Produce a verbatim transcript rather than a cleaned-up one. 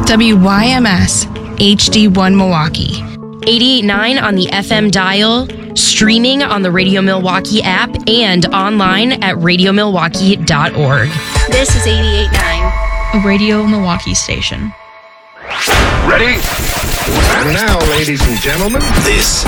W Y M S H D one Milwaukee. eighty-eight point nine on the F M dial, streaming on the Radio Milwaukee app, and online at radio milwaukee dot org. This is eighty-eight point nine. A Radio Milwaukee station. Ready? And now, ladies and gentlemen, this